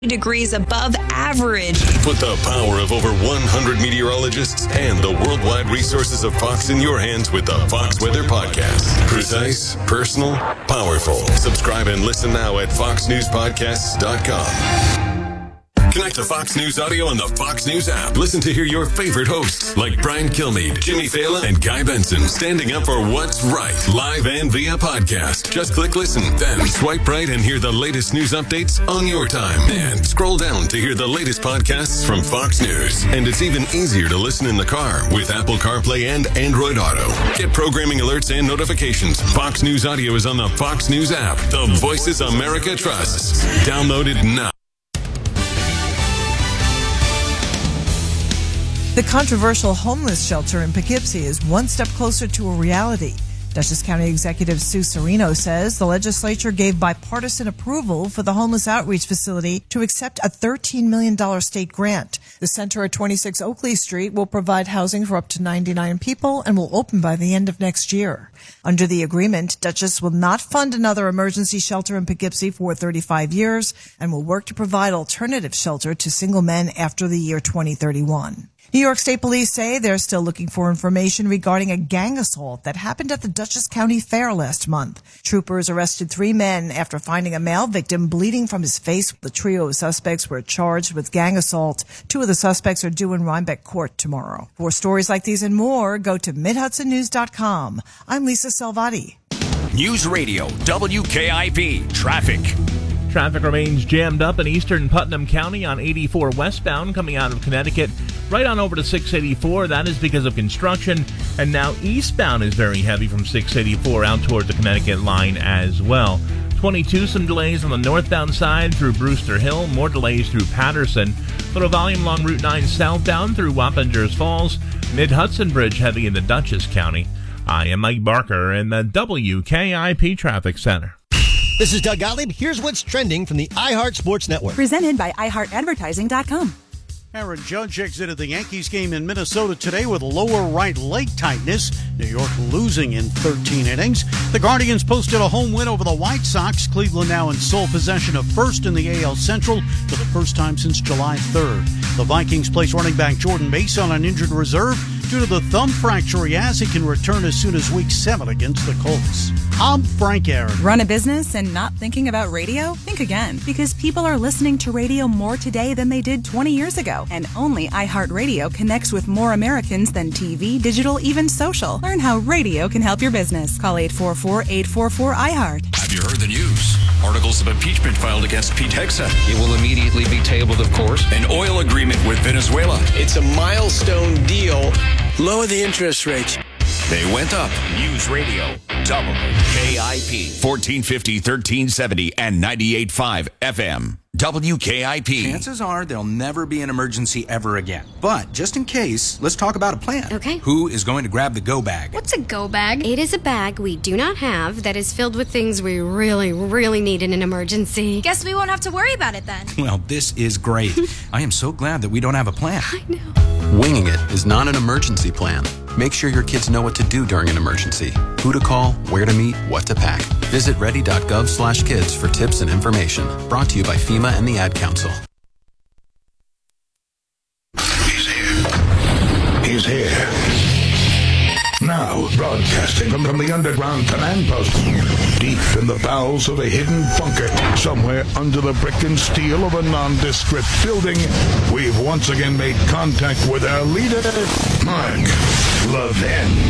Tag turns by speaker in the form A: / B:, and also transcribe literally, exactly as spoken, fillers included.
A: degrees above average.
B: Put the power of over one hundred meteorologists and the worldwide resources of Fox in your hands with the Fox Weather Podcast. Precise, personal, powerful. Subscribe and listen now at fox news podcasts dot com. Connect to Fox News Audio on the Fox News app. Listen to hear your favorite hosts like Brian Kilmeade, Jimmy Fallon, and Guy Benson standing up for what's right, live and via podcast. Just click listen, then swipe right and hear the latest news updates on your time. And scroll down to hear the latest podcasts from Fox News. And it's even easier to listen in the car with Apple CarPlay and Android Auto. Get programming alerts and notifications. Fox News Audio is on the Fox News app. The voices America trusts. Download it now.
C: The controversial homeless shelter in Poughkeepsie is one step closer to a reality. Dutchess County Executive Sue Serino says the legislature gave bipartisan approval for the homeless outreach facility to accept a thirteen million dollars state grant. The center at twenty-six Oakley Street will provide housing for up to ninety-nine people and will open by the end of next year. Under the agreement, Dutchess will not fund another emergency shelter in Poughkeepsie for thirty-five years and will work to provide alternative shelter to single men after the year twenty thirty-one. New York State Police say they're still looking for information regarding a gang assault that happened at the Dutchess County Fair last month. Troopers arrested three men after finding a male victim bleeding from his face. The trio of suspects were charged with gang assault. Two of the suspects are due in Rhinebeck Court tomorrow. For stories like these and more, go to mid hudson news dot com. I'm Lisa Salvati.
D: News Radio W K I P Traffic.
E: Traffic remains jammed up in eastern Putnam County on eighty-four westbound coming out of Connecticut right on over to six eighty-four. That is because of construction. And now eastbound is very heavy from six eighty-four out toward the Connecticut line as well. twenty-two, some delays on the northbound side through Brewster Hill. More delays through Patterson. Little volume along Route nine southbound through Wappingers Falls. Mid-Hudson Bridge heavy into Dutchess County. I am Mike Barker in the W K I P Traffic Center.
F: This is Doug Gottlieb. Here's what's trending from the iHeart Sports Network.
G: Presented by i heart advertising dot com.
H: Aaron Judge exited the Yankees game in Minnesota today with lower right leg tightness. New York losing in thirteen innings. The Guardians posted a home win over the White Sox. Cleveland now in sole possession of first in the A L Central for the first time since July third. The Vikings place running back Jordan Mason on an injured reserve due to the thumb fracture he has. He can return as soon as week seven against the Colts. I'm Frank Aaron.
G: Run a business and not thinking about radio? Think again, because people are listening to radio more today than they did twenty years ago. And only iHeartRadio connects with more Americans than T V, digital, even social. Learn how radio can help your business. Call eight four four, eight four four, I heart.
D: Have you heard the news? Articles of impeachment filed against Pete Hegseth.
I: It will immediately be tabled, of course.
D: An oil agreement with Venezuela.
J: It's a milestone deal. Lower the interest rates.
D: They went up. News Radio W K I P fourteen fifty, thirteen seventy, and ninety-eight point five F M. W K I P.
K: Chances are there'll never be an emergency ever again. But just in case, let's talk about a plan.
L: Okay.
K: Who is going to grab the go bag?
L: What's a go bag? It is a bag we do not have that is filled with things we really, really need in an emergency.
M: Guess we won't have to worry about it then.
K: Well, this is great. I am so glad that we don't have a plan.
L: I know.
N: Winging it is not an emergency plan. Make sure your kids know what to do during an emergency. Who to call, where to meet, what to pack. Visit ready.gov slash kids for tips and information. Brought to you by FEMA and the Ad Council.
O: He's here. He's here. Now, broadcasting from, from the underground command post, deep in the bowels of a hidden bunker, somewhere under the brick and steel of a nondescript building, we've once again made contact with our leader, Mark Levin.